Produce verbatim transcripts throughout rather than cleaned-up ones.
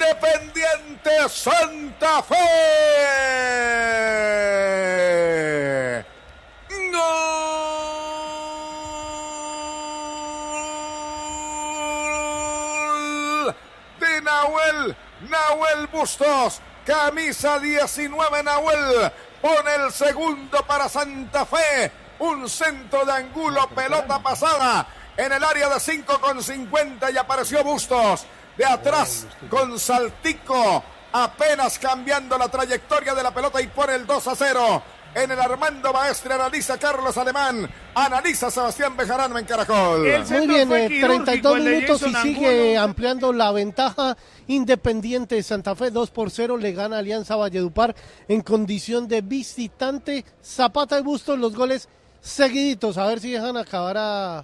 Independiente Santa Fe. ¡Gol de Nahuel! Nahuel Bustos, camisa diecinueve, Nahuel pone el segundo para Santa Fe. Un centro de Angulo, pelota pasada en el área de cinco con cincuenta y apareció Bustos de atrás con saltico, apenas cambiando la trayectoria de la pelota y pone el dos a cero. En el Armando Maestre analiza Carlos Alemán, analiza Sebastián Bejarano en Caracol. Muy bien, eh, treinta y dos minutos y sigue ampliando la ventaja. Independiente de Santa Fe, dos por cero, le gana Alianza Valledupar en condición de visitante. Zapata y Bustos, los goles seguiditos, a ver si dejan acabar a...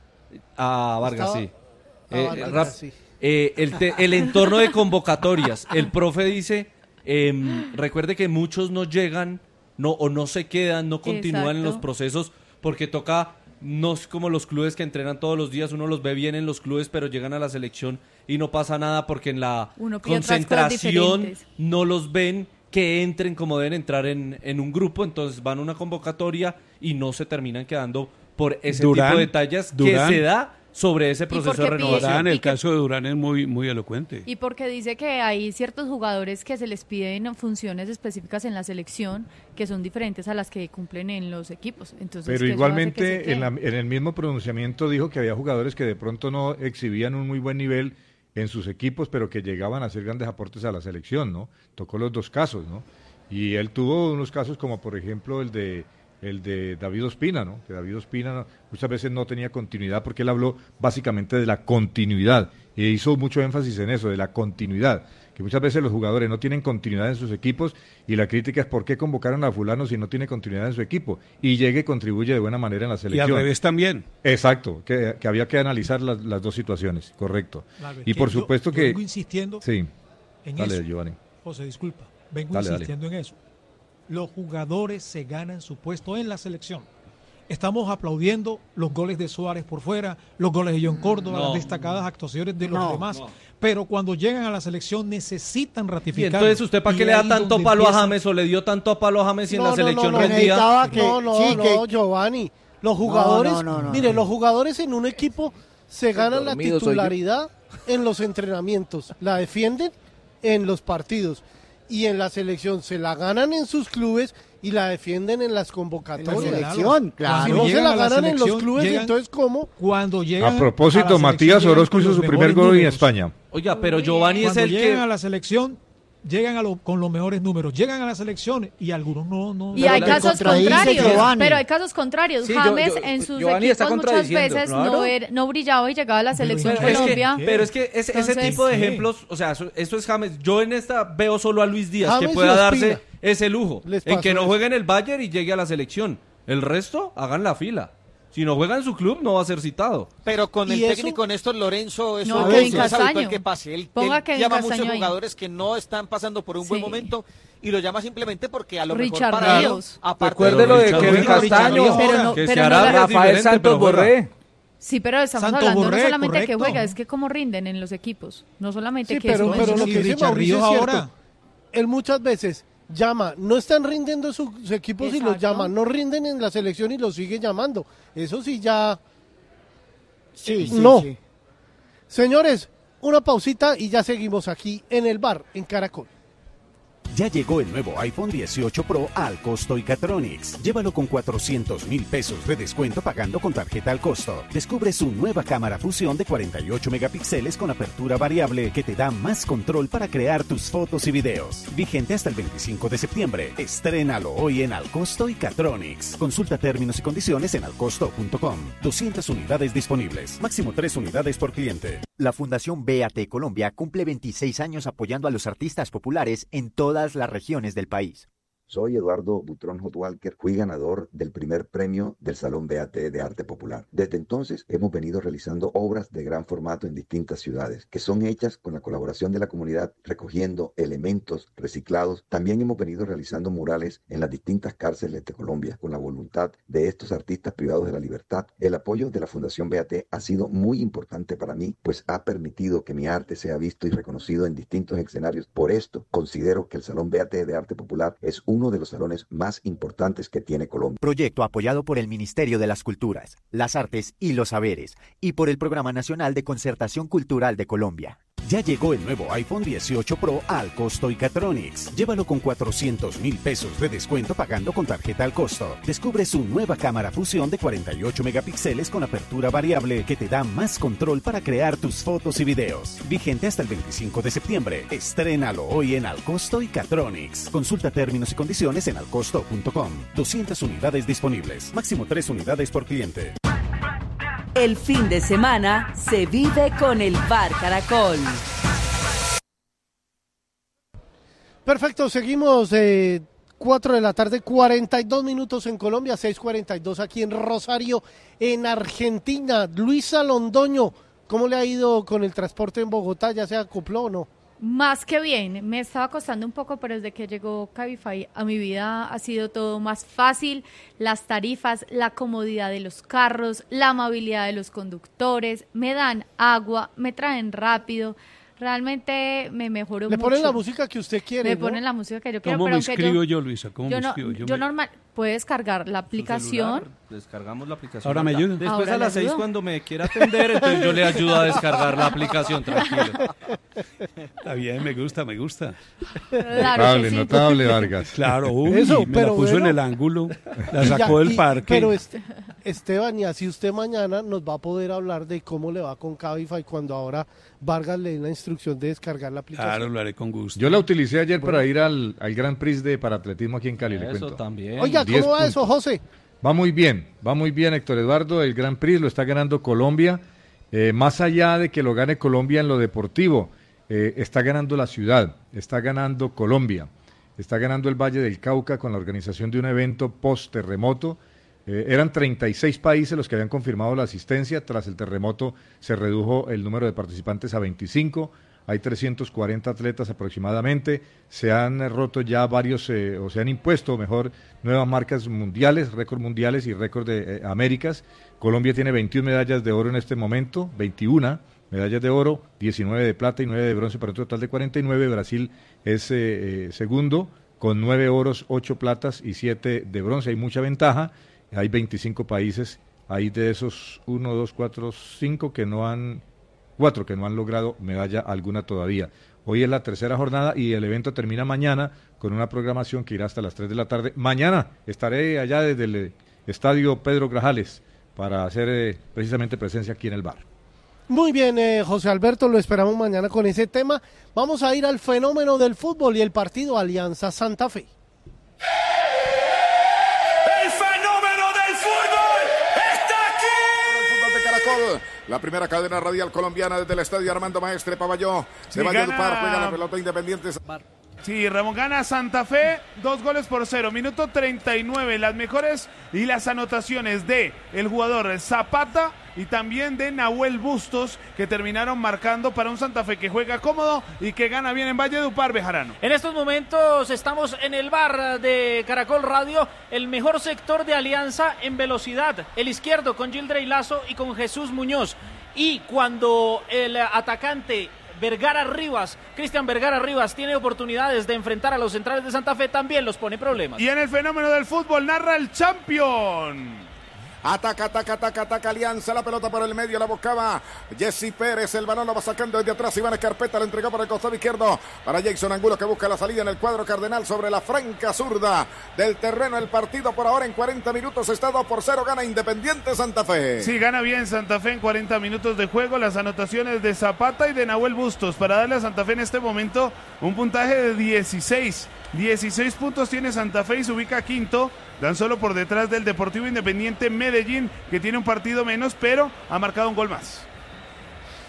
A Vargas, Estaba... sí. A Eh, Vargas, rap... sí. eh, el, te... el entorno de convocatorias. El profe dice, eh, recuerde que muchos no llegan no o no se quedan, no continúan Exacto. en los procesos porque toca, no es como los clubes que entrenan todos los días, uno los ve bien en los clubes, pero llegan a la selección y no pasa nada porque en la concentración no los ven que entren como deben entrar en, en un grupo, entonces van a una convocatoria y no se terminan quedando por ese Durán, tipo de detalles Durán. que se da sobre ese proceso de renovación. Durán, el caso de Durán es muy, muy elocuente. Y porque dice que hay ciertos jugadores que se les piden funciones específicas en la selección que son diferentes a las que cumplen en los equipos. Entonces, pero igualmente en, la, en el mismo pronunciamiento dijo que había jugadores que de pronto no exhibían un muy buen nivel en sus equipos, pero que llegaban a hacer grandes aportes a la selección, ¿no? Tocó los dos casos, ¿no? Y él tuvo unos casos como por ejemplo el de el de David Ospina, ¿no? Que David Ospina no, muchas veces no tenía continuidad porque él habló básicamente de la continuidad y hizo mucho énfasis en eso, de la continuidad, que muchas veces los jugadores no tienen continuidad en sus equipos y la crítica es por qué convocaron a fulano si no tiene continuidad en su equipo y llegue y contribuye de buena manera en la selección. Y al revés también. Exacto, que, que había que analizar las, las dos situaciones, correcto. Claro, y por yo, supuesto yo que... vengo insistiendo sí, en dale, eso. Giovanni. José, disculpa, vengo dale, insistiendo dale. en eso. Los jugadores se ganan su puesto en la selección. Estamos aplaudiendo los goles de Suárez por fuera, los goles de John Córdoba, no, las destacadas actuaciones de los no, demás, no. pero cuando llegan a la selección necesitan ratificar. Y entonces, ¿usted para qué le da tanto palo empieza... a James o le dio tanto palo a James y no, en la no, selección no, no, rendía? Que, no, no, sí, no, que... Giovanni. Los jugadores, no, no, no, mire, no. los jugadores en un equipo se ganan la titularidad en los entrenamientos, la defienden en los partidos. Y en la selección se la ganan en sus clubes y la defienden en las convocatorias. En la selección, claro. Si no se la ganan en los clubes, llegan, entonces ¿cómo? Cuando llegan a propósito, a Matías Orozco hizo su primer gol en España. Oiga, pero Giovanni cuando es el que... llegan a la selección, llegan a lo, con los mejores números, llegan a la selección y algunos no... no y hay casos contrarios, pero hay casos contrarios. Sí, James yo, yo, en sus Giovanni equipos muchas veces claro. no, er, no brillaba y llegaba a la selección pero Colombia. Es que, pero es que ese, Entonces, ese tipo de ejemplos, o sea, eso, eso es James. Yo en esta veo solo a Luis Díaz, James que pueda darse ese lujo, en que no juegue en el Bayern y llegue a la selección. El resto, hagan la fila. Si no juega en su club, no va a ser citado. Pero con el eso? técnico Néstor Lorenzo, eso no, no es habitual que pase. Él, Ponga él que llama a muchos ahí. jugadores que no están pasando por un sí. buen momento y lo llama simplemente porque a lo Richard mejor para Ríos. él, aparte recuerde lo de Kevin Castaño, pero no, que pero se no hará la... Rafael Santos Borré. Sí, pero estamos Santo hablando Borré, no solamente correcto. que juega, es que cómo rinden en los equipos. No solamente sí, que pero, es pero lo sí, que dice Richard Mauricio Ríos es cierto. ahora. Él muchas veces llama, no están rindiendo sus, sus equipos y los llama, no rinden en la selección y los sigue llamando. Eso sí ya... Sí, sí, no. sí. Señores, una pausita y ya seguimos aquí en el bar, en Caracol. Ya llegó el nuevo iPhone dieciocho Pro al costo Icatronics. Llévalo con cuatrocientos mil pesos de descuento pagando con tarjeta al costo. Descubre su nueva cámara fusión de cuarenta y ocho megapíxeles con apertura variable que te da más control para crear tus fotos y videos. Vigente hasta el veinticinco de septiembre. Estrénalo hoy en Al Costo Icatronics. Consulta términos y condiciones en alcosto punto com. doscientas unidades disponibles. Máximo tres unidades por cliente. La Fundación B A T Colombia cumple veintiséis años apoyando a los artistas populares en todas las regiones del país. Soy Eduardo Butrón Hotwalker, fui ganador del primer premio del Salón B A T de Arte Popular. Desde entonces hemos venido realizando obras de gran formato en distintas ciudades, que son hechas con la colaboración de la comunidad, recogiendo elementos reciclados. También hemos venido realizando murales en las distintas cárceles de Colombia, con la voluntad de estos artistas privados de la libertad. El apoyo de la Fundación B A T ha sido muy importante para mí, pues ha permitido que mi arte sea visto y reconocido en distintos escenarios. Por esto, considero que el Salón B A T de Arte Popular es un uno de los salones más importantes que tiene Colombia. Proyecto apoyado por el Ministerio de las Culturas, las Artes y los Saberes y por el Programa Nacional de Concertación Cultural de Colombia. Ya llegó el nuevo iPhone dieciocho Pro al costo Icatronics. Llévalo con cuatrocientos mil pesos de descuento pagando con tarjeta al costo. Descubre su nueva cámara fusión de cuarenta y ocho megapíxeles con apertura variable que te da más control para crear tus fotos y videos. Vigente hasta el veinticinco de septiembre. Estrénalo hoy en Alcosto Icatronics. Consulta términos y condiciones en alcosto punto com. doscientas unidades disponibles. Máximo tres unidades por cliente. El fin de semana se vive con el Bar Caracol. Perfecto, seguimos eh, cuatro de la tarde, cuarenta y dos minutos en Colombia, seis cuarenta y dos aquí en Rosario, en Argentina. Luisa Londoño, ¿cómo le ha ido con el transporte en Bogotá? ¿Ya se acopló o no? Más que bien, me estaba costando un poco, pero desde que llegó Cabify a mi vida ha sido todo más fácil, las tarifas, la comodidad de los carros, la amabilidad de los conductores, me dan agua, me traen rápido, realmente me mejoró mucho. Le ponen la música que usted quiere, Me ¿no? ponen la música que yo quiero, ¿Cómo pero me aunque escribo yo, yo, Luisa? ¿Cómo yo me no, escribo? Yo, yo me... normal, puede descargar la aplicación. Celular, descargamos la aplicación. Ahora me ayuda. Después Ahora a las le seis ayudo. cuando me quiera atender, entonces yo le ayudo a descargar la aplicación, tranquilo. Está bien, me gusta, me gusta. Claro notable, que sí. notable, Vargas. Claro, uy, Eso, me pero la puso bueno. en el ángulo, la Y sacó ya, del y- parque. Pero este, Esteban, y así usted mañana nos va a poder hablar de cómo le va con Cabify cuando ahora Vargas le dé la instrucción de descargar la aplicación. Claro, lo haré con gusto. Yo la utilicé ayer para ir al, al Gran Prix de paratletismo aquí en Cali, le Eso cuento. también. Oiga, diez ¿cómo va puntos. eso, José? Va muy bien, va muy bien Héctor Eduardo, el Gran Prix lo está ganando Colombia, eh, más allá de que lo gane Colombia en lo deportivo, eh, está ganando la ciudad, está ganando Colombia, está ganando el Valle del Cauca con la organización de un evento post-terremoto. Eh, eran treinta y seis países los que habían confirmado la asistencia, tras el terremoto se redujo el número de participantes a veinticinco, hay trescientos cuarenta atletas aproximadamente, se han eh, roto ya varios, eh, o se han impuesto, mejor, nuevas marcas mundiales, récord mundiales y récord de eh, Américas. Colombia tiene veintiuna medallas de oro en este momento, veintiuna medallas de oro, diecinueve de plata y nueve de bronce para un total de cuarenta y nueve. Brasil es eh, eh, segundo con nueve oros, ocho platas y siete de bronce, hay mucha ventaja, hay veinticinco países, hay de esos uno, dos, cuatro, cinco que no han... Cuatro que no han logrado medalla alguna todavía. Hoy es la tercera jornada y el evento termina mañana con una programación que irá hasta las tres de la tarde. Mañana estaré allá desde el eh, estadio Pedro Grajales para hacer eh, precisamente presencia aquí en el bar. Muy bien, eh, José Alberto, lo esperamos mañana con ese tema. Vamos a ir al fenómeno del fútbol y el partido Alianza Santa Fe. El fenómeno del fútbol está aquí. El fútbol de Caracol, la primera cadena radial colombiana desde el estadio Armando Maestre Paballó. Se va a Valledupar, juega la pelota Independiente. Sí, Ramón gana Santa Fe, dos goles por cero, minuto treinta y nueve, las mejores y las anotaciones de el jugador Zapata y también de Nahuel Bustos, que terminaron marcando para un Santa Fe que juega cómodo y que gana bien en Valledupar, Bejarano. En estos momentos estamos en el bar de Caracol Radio, el mejor sector de Alianza en velocidad, el izquierdo con Gildrey Lazo y con Jesús Muñoz, y cuando el atacante Vergara Rivas, Cristian Vergara Rivas tiene oportunidades de enfrentar a los centrales de Santa Fe, también los pone problemas. Y en el fenómeno del fútbol narra el Champion. Ataca, ataca, ataca, ataca Alianza, la pelota por el medio, la buscaba Jesse Pérez, el balón lo va sacando desde atrás, Iván Escarpeta, lo entregó por el costado izquierdo para Jason Angulo, que busca la salida en el cuadro cardenal sobre la franca zurda del terreno. El partido por ahora en cuarenta minutos está dos por cero, gana Independiente Santa Fe. Sí, gana bien Santa Fe en cuarenta minutos de juego, las anotaciones de Zapata y de Nahuel Bustos para darle a Santa Fe en este momento un puntaje de dieciséis. dieciséis puntos tiene Santa Fe y se ubica quinto, tan solo por detrás del Deportivo Independiente Medellín, que tiene un partido menos, pero ha marcado un gol más.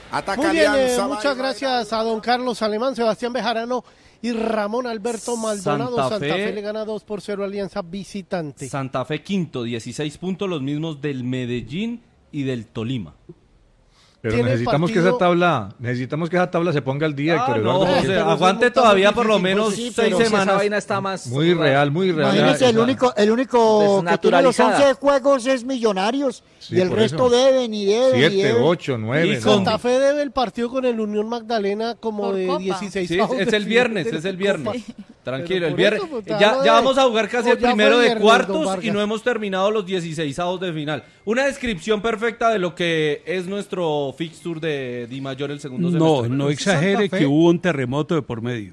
Ataca Muy bien, Alianza. eh, muchas gracias a don Carlos Alemán, Sebastián Bejarano y Ramón Alberto Maldonado. Santa Santa Fe, Fe le gana dos por cero Alianza visitante. Santa Fe quinto, dieciséis puntos, los mismos del Medellín y del Tolima. Pero necesitamos partido... que esa tabla, necesitamos que esa tabla se ponga al día, ah, Héctor no, Eduardo. o sea, aguante todavía por lo menos sí, seis pero semanas. Si esa vaina está más muy real, muy real. Imagínese, el único, el único que tiene los once juegos es Millonarios, sí, y el resto eso. deben y deben Siete, y deben. ocho, nueve. Y Santa Fe debe el partido con el Unión Magdalena como por de Copa. dieciséis. Sí, es, es el viernes, es el viernes. Sí. Tranquilo, el viernes. Eso, pues, ya, ya vamos a jugar casi el primero de viernes, cuartos y no hemos terminado los dieciseisavos de final. Una descripción perfecta de lo que es nuestro fixture de Di Mayor el segundo semestre. No, no exagere que hubo un terremoto de por medio.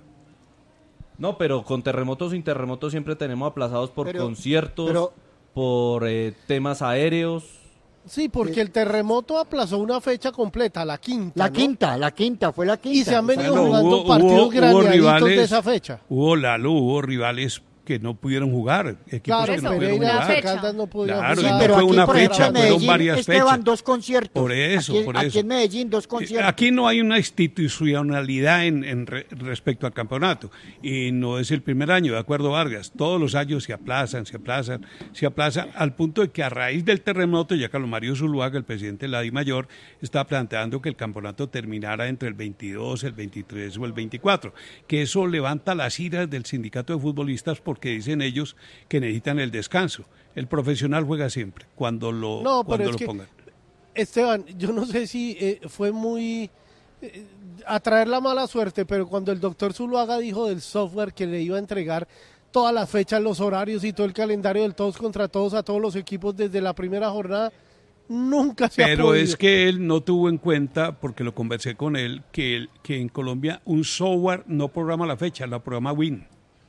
No, pero con terremotos sin terremotos siempre tenemos aplazados por pero, conciertos, pero, por eh, temas aéreos. Sí, porque el terremoto aplazó una fecha completa, la quinta. La ¿no? quinta, la quinta, fue la quinta. Y se han venido bueno, jugando hubo, partidos hubo, graneaditos hubo rivales, de esa fecha. Hubo Lalo, hubo rivales que no pudieron jugar, equipos claro, que no pero pudieron Pereira, jugar. Caldas no pudieron claro, jugar. y no pero fue aquí, una por fecha, ejemplo, fueron Medellín, varias Esteban, fechas. dos conciertos. Por eso, aquí, por eso. Aquí en Medellín, dos conciertos. Aquí no hay una institucionalidad en, en re, respecto al campeonato, y no es el primer año, de acuerdo Vargas, todos los años se aplazan, se aplazan, se aplazan, al punto de que a raíz del terremoto, ya Carlos Mario Zuluaga, el presidente de la Di Mayor, está planteando que el campeonato terminara entre el veintidós, el veintitrés o el veinticuatro, que eso levanta las iras del sindicato de futbolistas porque dicen ellos que necesitan el descanso. El profesional juega siempre, cuando lo, no, cuando lo que, pongan. Esteban, yo no sé si eh, fue muy eh, atraer la mala suerte, pero cuando el doctor Zuluaga dijo del software que le iba a entregar todas las fechas, los horarios y todo el calendario del todos contra todos a todos los equipos desde la primera jornada, nunca se pero ha podido. Es que él no tuvo en cuenta, porque lo conversé con él, que, él, que en Colombia un software no programa la fecha, la programa Win.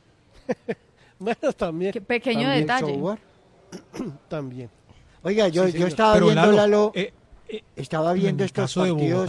Bueno, también. Qué pequeño también detalle. Software. También. Oiga, yo, sí, yo estaba Pero viendo, Lalo, Lalo eh, eh, estaba viendo estos partidos.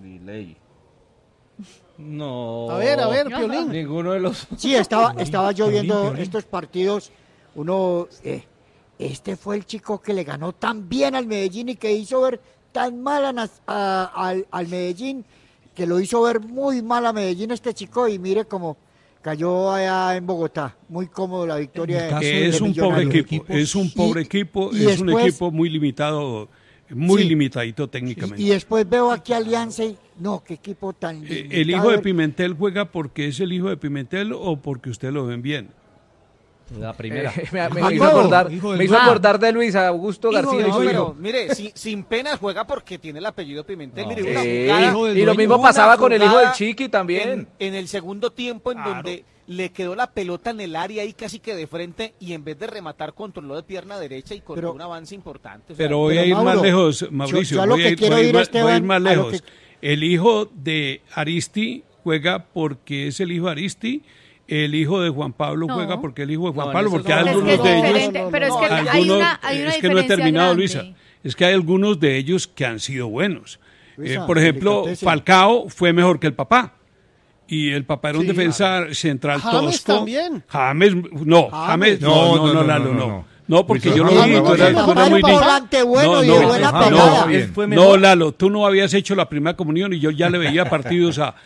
No. A ver, a ver, Piolín. Ninguno de los. Sí, estaba, estaba yo viendo Piolín, Piolín. estos partidos. Uno, eh, este fue el chico que le ganó tan bien al Medellín y que hizo ver tan mal a, a, al, al Medellín, que lo hizo ver muy mal a Medellín este chico, y mire cómo cayó allá en Bogotá, muy cómodo la victoria. Que es un pobre equipo, es un pobre y, equipo, y es después, un equipo muy limitado, muy sí, limitadito técnicamente. Y, y después veo aquí Alianza y, no, qué equipo tan limitado. ¿El hijo de Pimentel juega porque es el hijo de Pimentel o porque usted lo ven bien? La primera. Eh, me, me, me hizo acordar, me hizo acordar de Luis Augusto hijo García. No, pero, mire, si, sin pena juega porque tiene el apellido Pimentel. No. Mire, una eh, jugada, y lo mismo pasaba con el hijo del Chiqui también. En, en el segundo tiempo, en claro. donde le quedó la pelota en el área ahí casi que de frente, y en vez de rematar controló de pierna derecha y con un avance importante. O sea, pero voy pero a ir Mauro, más lejos, Mauricio. Yo, yo voy, a ir, voy, ir, Esteban, voy a ir más lejos. Que... El hijo de Aristi juega porque es el hijo de Aristi. El hijo de Juan Pablo no. juega porque el hijo de Juan no, Pablo, porque no, algunos es que de ellos... No, no, pero es que algunos, hay una, hay una es que no he terminado, grande. Luisa. Es que hay algunos de ellos que han sido buenos. Luisa, eh, por ejemplo, Falcao fue mejor que el papá. Y el papá era un sí, defensa claro. central James tosco. También. James, no, James, no, no, no, no, no, no. No, porque yo lo vi, tú eras muy bueno y de buena pegada. No, Lalo, tú no habías hecho la primera comunión y yo ya le veía partidos a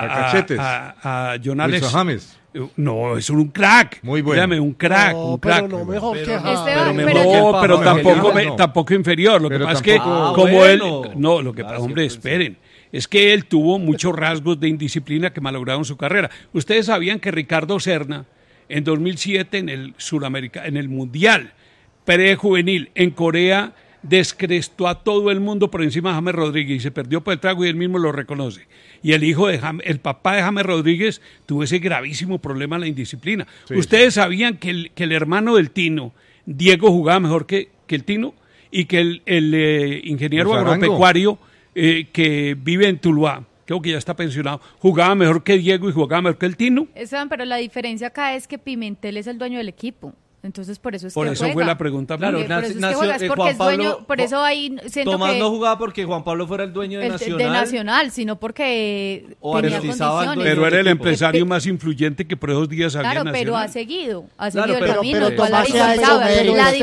a Jonales. James. No, es un crack. Muy bueno. Dígame, un crack, no, un crack. Pero no mejor que James. Pero, pero, no, pero tampoco, me, tampoco inferior. Lo pero que pasa es que, ah, como bueno. él. No, lo que pasa, hombre, esperen. Es que él tuvo muchos rasgos de indisciplina que malograron su carrera. Ustedes sabían que Ricardo Serna, en dos mil siete, en el Suramérica, en el Mundial prejuvenil en Corea, descrestó a todo el mundo por encima de James Rodríguez y se perdió por el trago y él mismo lo reconoce. Y el hijo de James, el papá de James Rodríguez tuvo ese gravísimo problema en la indisciplina. Sí, Ustedes sí. sabían que el, que el hermano del Tino, Diego, jugaba mejor que, que el Tino y que el, el eh, ingeniero agropecuario eh, que vive en Tuluá, creo que ya está pensionado, jugaba mejor que Diego y jugaba mejor que el Tino. Esteban, pero la diferencia acá es que Pimentel es el dueño del equipo. Entonces por eso es por que eso juega. fue la pregunta. Claro, sí, nació, por eso nació, es que juega, es porque Juan Pablo, es dueño, por eso ahí siento Tomás que no jugaba porque Juan Pablo fuera el dueño de el, Nacional. De Nacional, sino porque o tenía condiciones. Pero era el empresario más influyente que por esos días había Claro, Nacional. pero ha seguido, ha seguido claro, el pero, camino. Pero Tomás se ha hecho méritos, la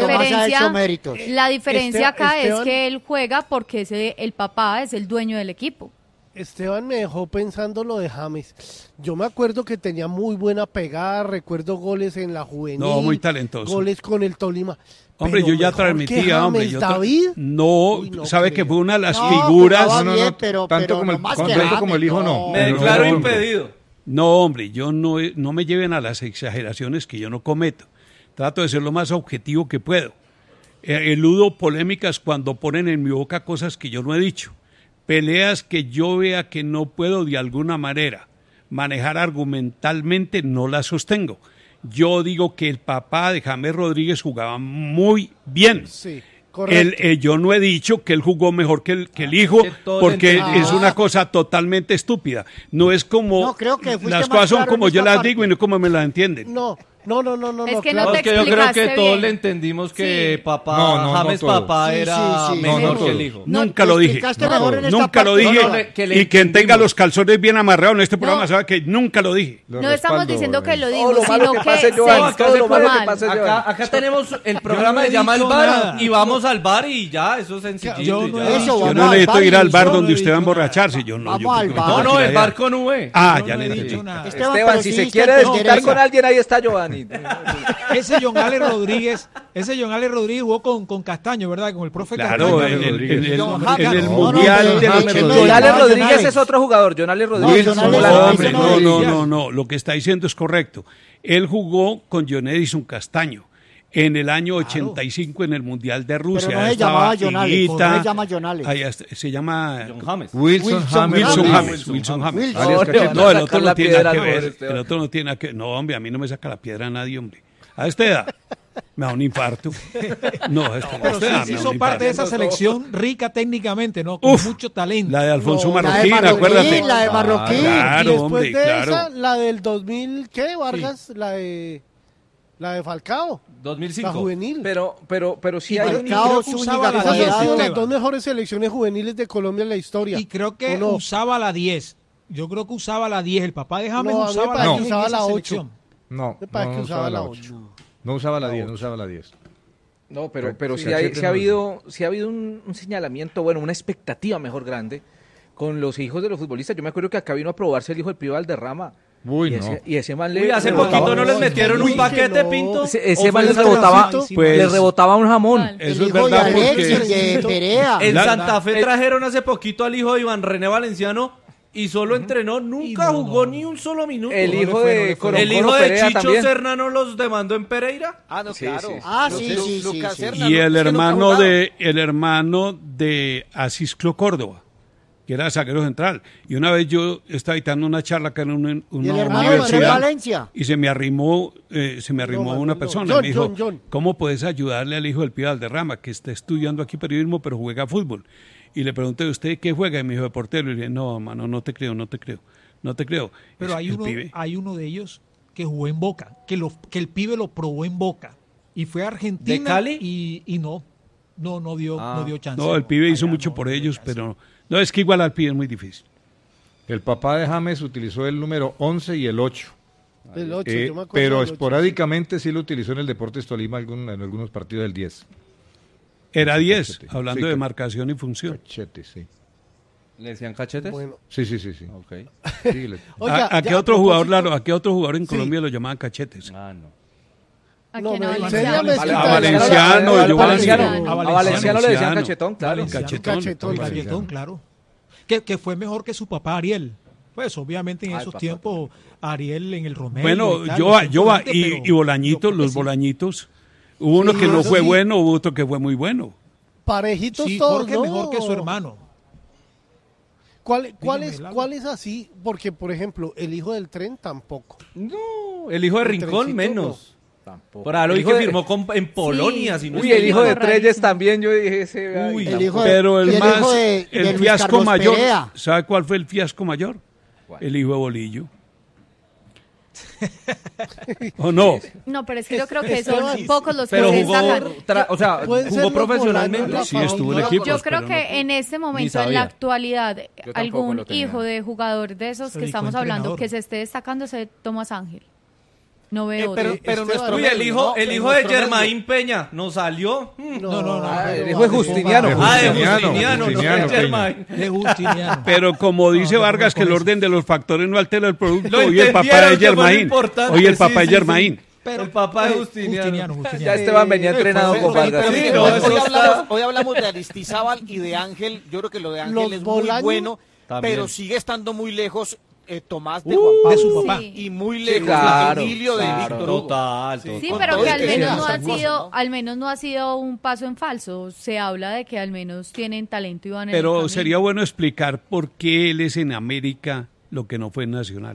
diferencia, la diferencia Esteban, acá Esteban, es que él juega porque ese, el papá es el dueño del equipo. Esteban me dejó pensando lo de James. Yo me acuerdo que tenía muy buena pegada, recuerdo goles en la juvenil. No, muy talentoso. Goles con el Tolima. Hombre, yo ya transmitía, hombre. Yo David? No, Uy, no sabe creo. que fue una de las no, figuras. No, no, no, pero, tanto pero como, el, tanto James, como el hijo no. Me declaro no, impedido. No, hombre, yo no, no me lleven a las exageraciones que yo no cometo. Trato de ser lo más objetivo que puedo. Eludo polémicas cuando ponen en mi boca cosas que yo no he dicho. Peleas que yo vea que no puedo de alguna manera manejar argumentalmente, no las sostengo. Yo digo que el papá de James Rodríguez jugaba muy bien. Sí, él, eh, yo no he dicho que él jugó mejor que el, que el hijo, porque ah. es una cosa totalmente estúpida. No es como... No, creo que las cosas son como yo las parte. digo y no como me las entienden. No. No, no, no, no. Es no, que claro. no te yo creo que bien. todos le entendimos que sí. papá, no, no, James no papá sí, era sí, sí, menor no, no que el hijo. No, nunca lo dije. No, nunca lo dije. No, no, que y quien tenga los calzones bien amarrados en este programa no. sabe que nunca lo dije. Lo no estamos diciendo que lo digo, lo sino que, que, pase, que Joan, se todo lo malo mal. que pase, acá, acá tenemos el programa se llama El Bar y vamos al bar y ya, eso es sencillo. Yo no, ya. Eso, yo no necesito ir al bar donde usted va a emborracharse. Yo no. Vamos al bar. No, no, el bar con V. Ah, ya le entendí. Esteban, si se quiere desquitar con alguien, ahí está Giovanni. Ese John Alex Rodríguez, ese John Alex Rodríguez jugó con, con Castaño, ¿verdad? Con el profe claro, Castaño. en el, en el, no, en el no, Mundial no, no, del no, ochenta y nueve. John Alex Rodríguez es otro jugador, John Alex Rodríguez. No, No, no, hombre, no, no, no, no, no, lo que está diciendo es correcto. Él jugó con John Edison Castaño en el año ochenta y cinco en el Mundial de Rusia. Pero no se llamaba John Alex, no se llama John Alex. Ahí está, se llama John James. Wilson, Wilson James. Wilson James. James. Wilson James. Wilson. No, Wilson. no, el otro no la tiene nada que piedra, ver. Esteban. El otro no tiene nada que ver. No, hombre, a mí no me saca la piedra a nadie, hombre. A esta edad me da un infarto. No, a esta, Pero a esta edad sí me da hizo un parte de infarto. esa selección rica técnicamente, ¿no? Con Uf, mucho talento. La de Alfonso No, Marroquín, la de Marroquín, acuérdate. la de Marroquín. Claro, y después hombre, de claro. esa, la del dos mil, ¿qué, Vargas? La de la de Falcao. dos mil cinco. La juvenil. Pero, pero, pero sí Y hay Falcao, creo que Zúñiga, usaba la Esas diez, han sido las Esteban. dos mejores selecciones juveniles de Colombia en la historia. Y creo que ¿O no? usaba la diez. Yo creo que usaba la diez. El papá de James No, a mí me usaba la parece diez que en usaba esa la ocho. selección. No, Me parece no, que no usaba la ocho. ocho. No usaba la diez, no usaba la diez. No, pero, pero sí, Sí, hay, siempre sí ha no. habido, sí ha habido un, un señalamiento, bueno, una expectativa mejor grande con los hijos de los futbolistas. Yo me acuerdo que acá vino a probarse el hijo del Pío Valderrama. Uy, y, no. ese, y ese man le Uy, hace rebotaba- poquito no les metieron Uy, un paquete, no. Pinto. Ese, ese ¿O man fue les el rebotaba, pedacito? Pues- les rebotaba un jamón. Mal. El Eso es hijo de verdad Alexis, porque... de Perea. En La- Santa Fe eh, trajeron hace poquito al hijo de Iván René Valenciano y solo entrenó, nunca Y no, jugó no. ni un solo minuto. El No le hijo fue, no de le fue. Coro- El hijo Coro de Perea Chicho también. Serrano los demandó en Pereira. Ah, no, Sí, claro. sí. Ah, Lu- sí, Lu- sí, sí, Lucas sí. Serna, Y ¿no? el Es que nunca ha hermano jugado. de el hermano de Asisclo Córdoba, que era zaguero central. Y una vez yo estaba dictando una charla acá en una, una Y el hermano de universidad Manuel Valencia. y se me arrimó, eh, se me arrimó No, una no, persona John, y me dijo, John, John. ¿cómo puedes ayudarle al hijo del Pío Valderrama que está estudiando aquí periodismo pero juega fútbol? Y le pregunté, ¿usted qué juega? Y me dijo, de portero. Y le dije, no, mano, no te creo, no te creo, no te creo. Pero Es hay el uno, pibe. hay uno de ellos que jugó en Boca, que, lo, que el pibe lo probó en Boca. Y fue a Argentina. ¿De Cali? Y, y no, no, no dio, Ah. no dio chance. No, el pibe hizo Allá mucho no, por no dio ellos, chance. pero no, es que igual al pibe es muy difícil. El papá de James utilizó el número once y el ocho. El ocho, Eh, yo me acuerdo pero del ocho. esporádicamente sí lo utilizó en el Deportes Tolima algún- en algunos partidos del diez. Era diez, Cachete. hablando Sí, de ca- marcación y función. Cachete, sí. ¿Le decían cachetes? Bueno, Sí, sí, sí, sí. Ok. Sí, le- oiga, ¿A, a ya, qué otro propósito- jugador, Lalo, a qué otro jugador en Sí. Colombia lo llamaban cachetes? Ah, no. ¿A No, quién? me- ¿A en Valenciano? serio me Vale- quita- a Valenciano, a Giovanni. Valenciano, A a Valenciano le decían Valenciano. cachetón, claro. Cachetón. Cachetón, El Galletón, claro. Que, que fue mejor que su papá Ariel. Pues obviamente en Ay, esos papá. tiempos Ariel en el Romero. Bueno, y tal, yo, fue yo importante, y, pero y Bolañitos, yo creo que los sí. Bolañitos. Hubo uno Sí, que no eso fue sí. bueno, hubo otro que fue muy bueno. Parejitos Sí, todos, Jorge ¿no? mejor que su hermano. ¿Cuál, cuál, Dígame, es, Lalo. ¿Cuál es así? Porque, por ejemplo, el hijo del tren tampoco. No, el hijo de El Rincón trencito, menos. Tampoco. Por algo El que hijo de- firmó con- en Polonia. Si no Uy, estoy el hijo de mal. Treyes rarísimo. también, yo dije ese. Uy, ay, El hijo de- Pero y el el más, hijo de- de el Luis fiasco Carlos mayor, Perea. ¿sabe cuál fue el fiasco mayor? El hijo de Bolillo. ¿O no? No, pero es que yo creo que Esteban, son pocos los Pero que jugó, sacan. tra- o sea, Pueden ser jugó los profesionalmente. Bolaños, Sí, estuvo en Yo- equipos. Yo creo pero que no- en este momento, en sabía. la actualidad, tampoco algún lo tenía. hijo de jugador de esos Se que dedicó estamos a hablando entrenador. que se esté destacando es Tomás Ángel. No veo. Eh, pero, pero nuestro Uy, el hijo, el hijo de Germain Peña no salió. No, no, no. Ah, el hijo de Justiniano. Ah, de Justiniano, Justiniano, no de Germain. De Justiniano. Pero como dice no, Vargas, que el orden de los factores no altera el producto. Hoy el papá de Germain. Hoy el papá de Germain. Pero el papá de Justiniano. Justiniano, Justiniano. Ya Esteban venía entrenado con Vargas. Pero, pero, pero, hoy, hablamos, hoy hablamos de Aristizábal y de Ángel. Yo creo que lo de Ángel los es Bolaño, muy bueno, también. Pero sigue estando muy lejos eh, Tomás de uh, Juan Pablo. De su papá. Sí. Y muy lejos sí, claro, de Emilio claro, de Víctor Hugo. Total, total. Sí, pero que al menos no ha sido, al menos no ha sido un paso en falso. Se habla de que al menos tienen talento y van en Pero el camino. sería bueno explicar por qué él es en América lo que no fue en Nacional.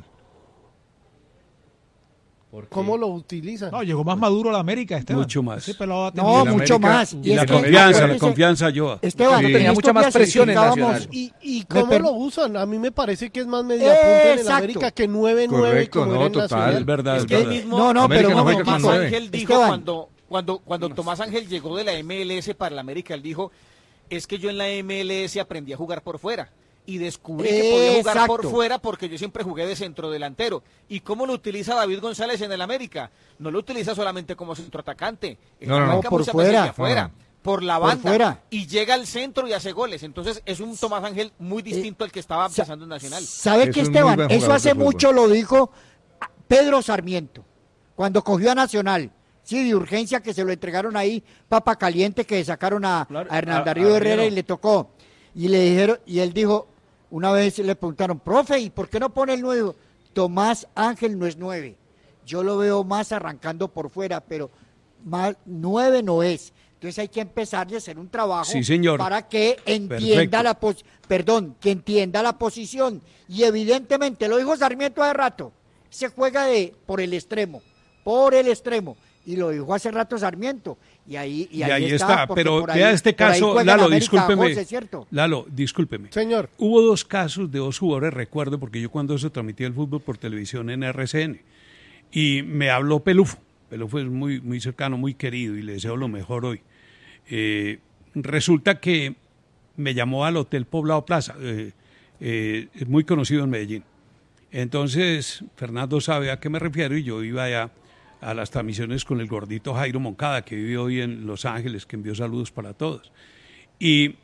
¿Cómo lo utilizan? No, llegó más maduro a la América, Esteban. Mucho más. No, mucho más. Y, y la confianza, la confianza yo. Esteban, sí. tenía mucha más presión en Nacional. ¿Y, y cómo per... lo usan? A mí me parece que es más media punta en América que nueve nueve como no, era en total, Nacional. Es verdad, es es verdad. Mismo, no, no, pero no, no, Tomás no, Ángel dijo Esteban. cuando, cuando, cuando Tomás Ángel llegó de la M L S para la América, él dijo, es que yo en la M L S aprendí a jugar por fuera. Y descubrí que podía jugar Exacto. por fuera porque yo siempre jugué de centrodelantero. ¿Y cómo lo utiliza David González en el América? No lo utiliza solamente como centroatacante. No, no, no, por fuera. Afuera, no. por la banda. Por fuera. Y llega al centro y hace goles. Entonces es un Tomás Ángel muy distinto eh, al que estaba empezando en Nacional. ¿Sabe qué, Esteban? Eso hace mucho lo dijo Pedro Sarmiento cuando cogió a Nacional. Sí, de urgencia, que se lo entregaron ahí, papa caliente, que sacaron a, claro, a Hernán Darío Herrera y le tocó. Y le dijeron, y él dijo, una vez le preguntaron, profe, ¿y por qué no pone el nueve? Tomás Ángel no es nueve. Yo lo veo más arrancando por fuera, pero más nueve no es. Entonces hay que empezar a hacer un trabajo sí, señor. para que entienda Perfecto. la pos perdón, que entienda la posición. Y evidentemente, lo dijo Sarmiento hace rato, se juega de por el extremo, por el extremo. Y lo dijo hace rato Sarmiento. Y ahí, y y ahí, ahí está, está. Pero ahí, vea este caso, Lalo, América, discúlpeme. José, ¿cierto? Lalo, discúlpeme. Señor. Hubo dos casos de dos jugadores, recuerdo, porque yo cuando se transmitía el fútbol por televisión en R C N, y me habló Pelufo. Pelufo es muy, muy cercano, muy querido, y le deseo lo mejor hoy. Eh, resulta que me llamó al Hotel Poblado Plaza, eh, eh, es muy conocido en Medellín. Entonces, Fernando sabe a qué me refiero, y yo iba allá a las transmisiones con el gordito Jairo Moncada, que vive hoy en Los Ángeles, que envió saludos para todos. Y,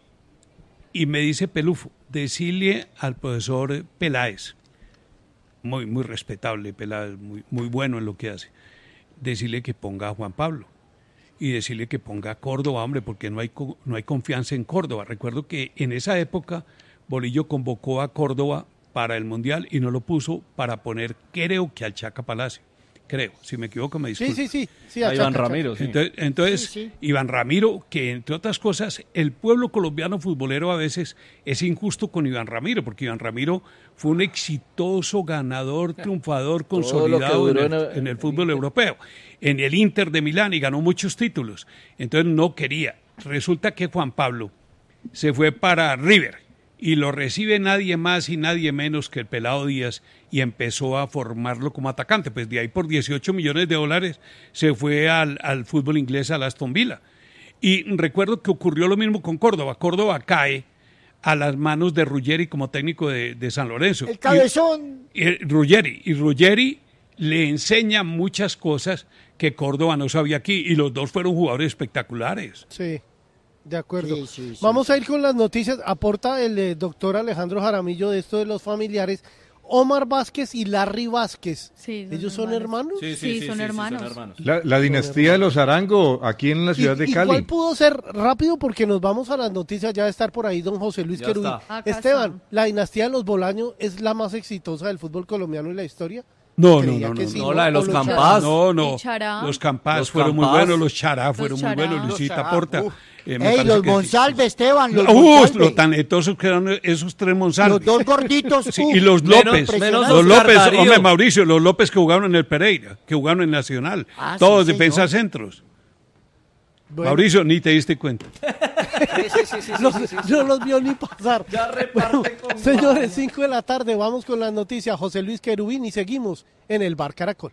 y me dice Pelufo, decirle al profesor Peláez, muy, muy respetable Peláez, muy, muy bueno en lo que hace, decirle que ponga a Juan Pablo y decirle que ponga a Córdoba, hombre, porque no hay, no hay confianza en Córdoba. Recuerdo que en esa época Bolillo convocó a Córdoba para el Mundial y no lo puso para poner, creo que al Chaca Palacio. Creo, si me equivoco me disculpo. Sí, sí, sí. sí a Iván Ramiro. Sí. Entonces, entonces sí, sí. Iván Ramiro, que entre otras cosas, el pueblo colombiano futbolero a veces es injusto con Iván Ramiro, porque Iván Ramiro fue un exitoso ganador, triunfador, consolidado en el, en, en el fútbol en europeo, en el Inter de Milán, y ganó muchos títulos. Entonces no quería. Resulta que Juan Pablo se fue para River y lo recibe nadie más y nadie menos que el Pelado Díaz, y empezó a formarlo como atacante. Pues de ahí por dieciocho millones de dólares se fue al, al fútbol inglés, al Aston Villa. Y recuerdo que ocurrió lo mismo con Córdoba. Córdoba cae a las manos de Ruggeri como técnico de, de San Lorenzo. El cabezón. Y, y Ruggeri. Y Ruggeri le enseña muchas cosas que Córdoba no sabía aquí, y los dos fueron jugadores espectaculares. Sí. De acuerdo. Sí, sí, sí, Vamos sí. a ir con las noticias. Aporta el eh, doctor Alejandro Jaramillo de esto de los familiares. Omar Vázquez y Larry Vázquez. Sí, ¿Ellos son hermanos? Sí, sí, sí, sí, son, sí, hermanos. Sí, son hermanos. La, la dinastía de los Arango, aquí en la ciudad ¿Y, de ¿Y Cali. cuál pudo ser? Rápido, porque nos vamos a las noticias. Ya va a estar por ahí don José Luis Querubí. Esteban, está. ¿La dinastía de los Bolaño es la más exitosa del fútbol colombiano en la historia? No, no, no, no, sí, no, no, la de los Campás. No, no, los Campás fueron muy buenos, los Chará fueron muy buenos, Luisita Porta. Eh, Ey, los Monsalve, Esteban, los uh, Monsalve. Lo tanetosos que eran esos tres Monsalve. Los dos gorditos. Sí, uh, y los López, menos, menos los López, Darío. Hombre, Mauricio, los López que jugaron en el Pereira, que jugaron en Nacional, ah, todos sí, defensa centros. Bueno. Mauricio, ni te diste cuenta. Sí, sí, sí, sí, los, sí, sí, sí. No los vio ni pasar. Ya reparte bueno, con señores, cinco de la tarde, vamos con las noticias. José Luis Querubín y seguimos en el Bar Caracol.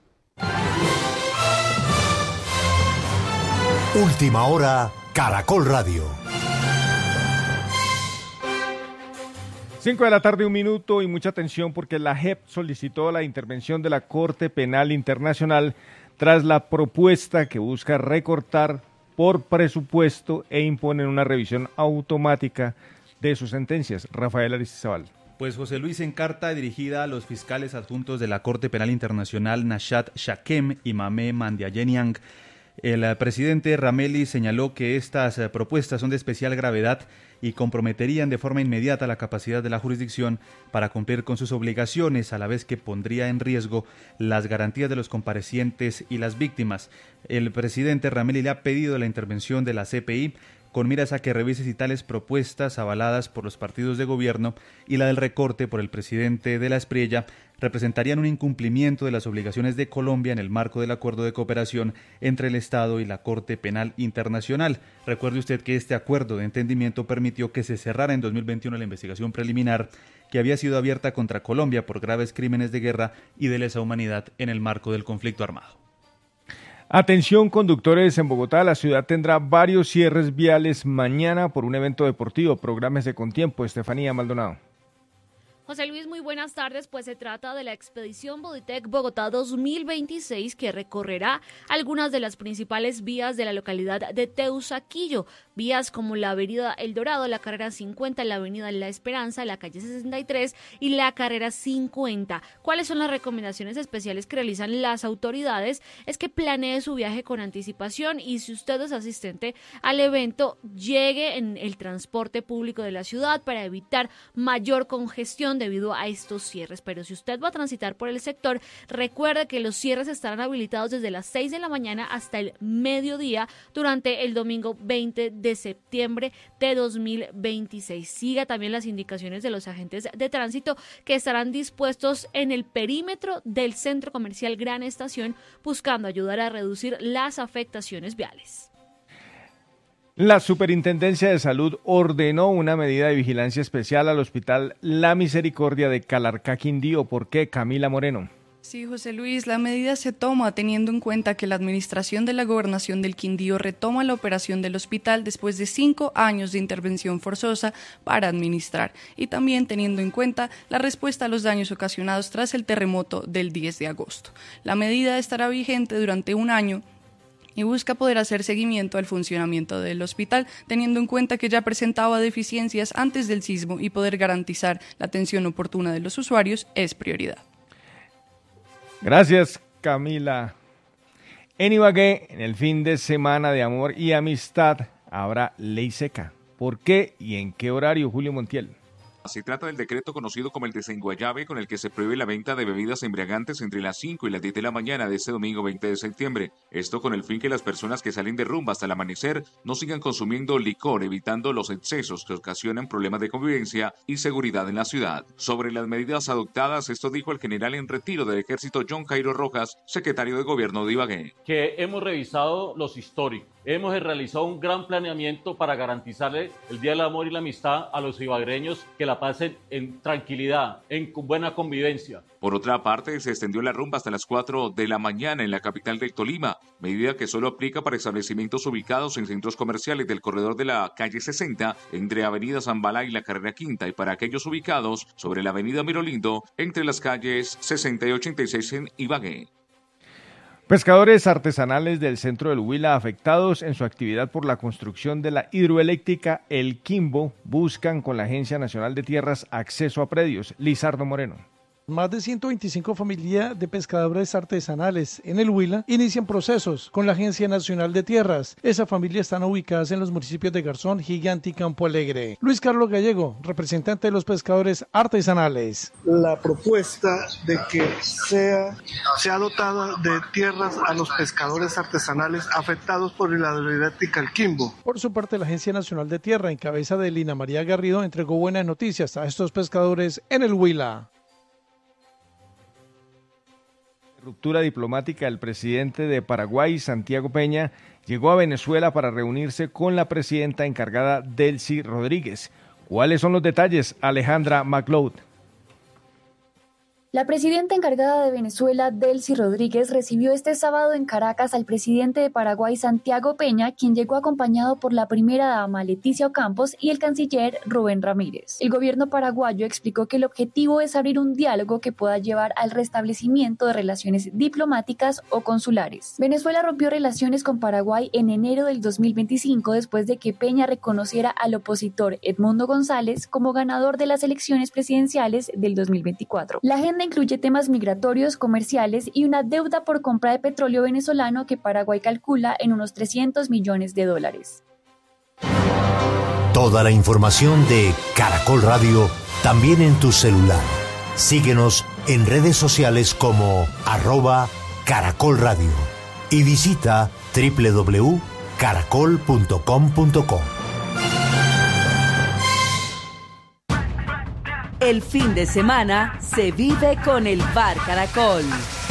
Última hora, Caracol Radio. Cinco de la tarde, un minuto, y mucha atención porque la J E P solicitó la intervención de la Corte Penal Internacional tras la propuesta que busca recortar por presupuesto e imponer una revisión automática de sus sentencias. Rafael Aristizábal. Pues José Luis, en carta dirigida a los fiscales adjuntos de la Corte Penal Internacional Nashat Shakem y Mame Mandiayeniang, el presidente Rameli señaló que estas propuestas son de especial gravedad y comprometerían de forma inmediata la capacidad de la jurisdicción para cumplir con sus obligaciones, a la vez que pondría en riesgo las garantías de los comparecientes y las víctimas. El presidente Rameli le ha pedido la intervención de la C P I con miras a que revise si tales propuestas avaladas por los partidos de gobierno y la del recorte por el presidente de la Espriella representarían un incumplimiento de las obligaciones de Colombia en el marco del acuerdo de cooperación entre el Estado y la Corte Penal Internacional. Recuerde usted que este acuerdo de entendimiento permitió que se cerrara en dos mil veintiuno la investigación preliminar que había sido abierta contra Colombia por graves crímenes de guerra y de lesa humanidad en el marco del conflicto armado. Atención conductores, en Bogotá la ciudad tendrá varios cierres viales mañana por un evento deportivo. Prográmese con tiempo. Estefanía Maldonado. José Luis, muy buenas tardes, pues se trata de la Expedición Boditec Bogotá dos mil veintiséis que recorrerá algunas de las principales vías de la localidad de Teusaquillo, vías como la avenida El Dorado, la carrera cincuenta, la avenida La Esperanza, la calle sesenta y tres y la carrera cincuenta. ¿Cuáles son las recomendaciones especiales que realizan las autoridades? Es que planee su viaje con anticipación y si usted es asistente al evento, llegue en el transporte público de la ciudad para evitar mayor congestión debido a estos cierres. Pero si usted va a transitar por el sector, recuerde que los cierres estarán habilitados desde las seis de la mañana hasta el mediodía durante el domingo veinte de septiembre de dos mil veintiséis. Siga también las indicaciones de los agentes de tránsito que estarán dispuestos en el perímetro del centro comercial Gran Estación buscando ayudar a reducir las afectaciones viales. La Superintendencia de Salud ordenó una medida de vigilancia especial al Hospital La Misericordia de Calarcá, Quindío. ¿Por qué? Camila Moreno. Sí, José Luis, la medida se toma teniendo en cuenta que la administración de la Gobernación del Quindío retoma la operación del hospital después de cinco años de intervención forzosa para administrar y también teniendo en cuenta la respuesta a los daños ocasionados tras el terremoto del diez de agosto. La medida estará vigente durante un año y busca poder hacer seguimiento al funcionamiento del hospital, teniendo en cuenta que ya presentaba deficiencias antes del sismo y poder garantizar la atención oportuna de los usuarios es prioridad. Gracias, Camila. En Ibagué, en el fin de semana de amor y amistad, habrá ley seca. ¿Por qué y en qué horario, Julio Montiel? Se trata del decreto conocido como el Desenguayabe, con el que se prohíbe la venta de bebidas embriagantes entre las cinco y las diez de la mañana de este domingo veinte de septiembre. Esto con el fin que las personas que salen de rumba hasta el amanecer no sigan consumiendo licor, evitando los excesos que ocasionan problemas de convivencia y seguridad en la ciudad. Sobre las medidas adoptadas, esto dijo el general en retiro del Ejército John Jairo Rojas, secretario de Gobierno de Ibagué. Que hemos revisado los históricos. Hemos realizado un gran planeamiento para garantizarle el Día del Amor y la Amistad a los ibaguereños, que la pasen en tranquilidad, en buena convivencia. Por otra parte, se extendió la rumba hasta las cuatro de la mañana en la capital del Tolima, medida que solo aplica para establecimientos ubicados en centros comerciales del corredor de la calle sesenta, entre Avenida Zambalá y la Carrera Quinta, y para aquellos ubicados sobre la Avenida Mirolindo, entre las calles sesenta y ochenta y seis en Ibagué. Pescadores artesanales del centro del Huila afectados en su actividad por la construcción de la hidroeléctrica El Quimbo buscan con la Agencia Nacional de Tierras acceso a predios. Lizardo Moreno. Más de ciento veinticinco familias de pescadores artesanales en el Huila inician procesos con la Agencia Nacional de Tierras. Esas familias están ubicadas en los municipios de Garzón, Gigante y Campo Alegre. Luis Carlos Gallego, representante de los pescadores artesanales. La propuesta de que sea, sea dotada de tierras a los pescadores artesanales afectados por la hidroeléctrica El Quimbo. Por su parte, la Agencia Nacional de Tierra, en cabeza de Lina María Garrido, entregó buenas noticias a estos pescadores en el Huila. Ruptura diplomática. El presidente de Paraguay, Santiago Peña, llegó a Venezuela para reunirse con la presidenta encargada, Delcy Rodríguez. ¿Cuáles son los detalles? Alejandra McLeod. La presidenta encargada de Venezuela, Delcy Rodríguez, recibió este sábado en Caracas al presidente de Paraguay, Santiago Peña, quien llegó acompañado por la primera dama, Leticia Ocampos, y el canciller Rubén Ramírez. El gobierno paraguayo explicó que el objetivo es abrir un diálogo que pueda llevar al restablecimiento de relaciones diplomáticas o consulares. Venezuela rompió relaciones con Paraguay en enero del dos mil veinticinco después de que Peña reconociera al opositor Edmundo González como ganador de las elecciones presidenciales del dos mil veinticuatro. La agenda incluye temas migratorios, comerciales y una deuda por compra de petróleo venezolano que Paraguay calcula en unos trescientos millones de dólares. Toda la información de Caracol Radio también en tu celular. Síguenos en redes sociales como arroba Caracol Radio y visita doble u doble u doble u punto caracol punto com punto co. El fin de semana se vive con el Bar Caracol.